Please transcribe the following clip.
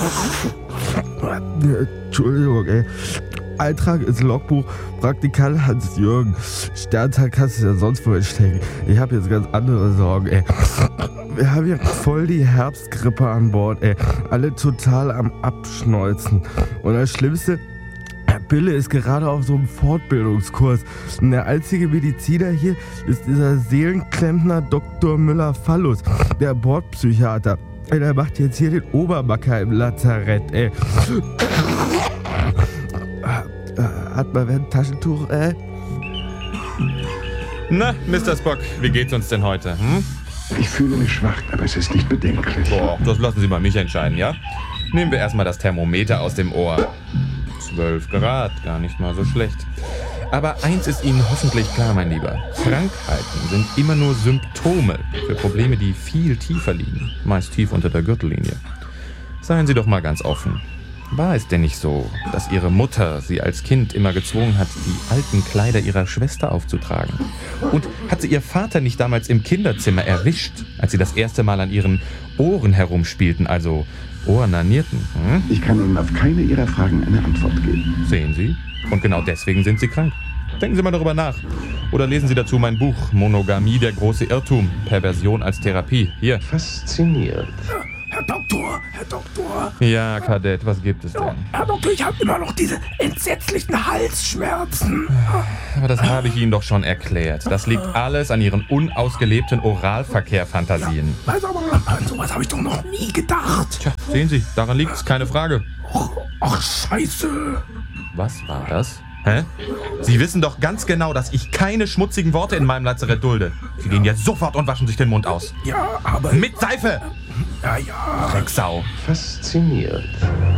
Entschuldigung, ey. Eintrag ins Logbuch, Praktikant Hans-Jürgen. Sterntag kannst du ja sonst wohl stecken. Ich habe jetzt ganz andere Sorgen, ey. Wir haben hier voll die Herbstgrippe an Bord, ey. Alle total am Abschneuzen. Und das Schlimmste, Bille ist gerade auf so einem Fortbildungskurs. Und der einzige Mediziner hier ist dieser Seelenklempner Dr. Müller-Fallus, der Bordpsychiater. Der macht jetzt hier den Obermacker im Lazarett, ey. Hat mal wer ein Taschentuch, ey? Na, Mr. Spock, wie geht's uns denn heute? Ich fühle mich schwach, aber es ist nicht bedenklich. Boah, das lassen Sie mal mich entscheiden, ja? Nehmen wir erstmal das Thermometer aus dem Ohr. 12 Grad, gar nicht mal so schlecht. Aber eins ist Ihnen hoffentlich klar, mein Lieber. Krankheiten sind immer nur Symptome für Probleme, die viel tiefer liegen. Meist tief unter der Gürtellinie. Seien Sie doch mal ganz offen. War es denn nicht so, dass Ihre Mutter Sie als Kind immer gezwungen hat, die alten Kleider Ihrer Schwester aufzutragen? Und hat sie Ihr Vater nicht damals im Kinderzimmer erwischt, als Sie das erste Mal an Ihren Ohren herumspielten, also ohrnanierten? Ich kann Ihnen auf keine Ihrer Fragen eine Antwort geben. Sehen Sie? Und genau deswegen sind Sie krank. Denken Sie mal darüber nach. Oder lesen Sie dazu mein Buch Monogamie, der große Irrtum. Perversion als Therapie. Hier. Fasziniert. Herr Doktor. Ja, Kadett, was gibt es denn? Herr Doktor, ich habe immer noch diese entsetzlichen Halsschmerzen. Aber das habe ich Ihnen doch schon erklärt. Das liegt alles an Ihren unausgelebten Oralverkehr-Fantasien. Also, aber an sowas habe ich doch noch nie gedacht. Tja, sehen Sie, daran liegt's, keine Frage. Ach, scheiße. Was war das? Hä? Sie wissen doch ganz genau, dass ich keine schmutzigen Worte in meinem Lazarett dulde. Sie gehen jetzt sofort und waschen sich den Mund aus. Ja, aber... Mit Seife! Ja. Drecksau. Fasziniert.